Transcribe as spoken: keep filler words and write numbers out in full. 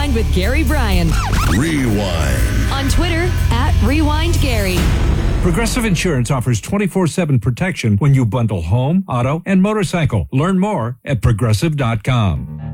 Rewind with Gary Bryan. Rewind. On Twitter, at Rewind Gary. Progressive Insurance offers twenty-four seven protection when you bundle home, auto, and motorcycle. Learn more at progressive dot com.